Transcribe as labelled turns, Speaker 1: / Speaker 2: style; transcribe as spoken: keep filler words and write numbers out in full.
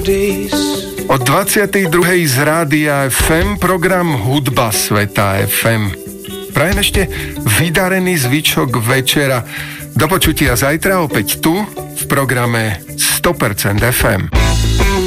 Speaker 1: Od dvadsiatej druhej z Rádia ef em program Hudba sveta ef em. Prajem ešte vydarený zvyšok večera. Do počutia zajtra opäť tu v programe sto percent ef em.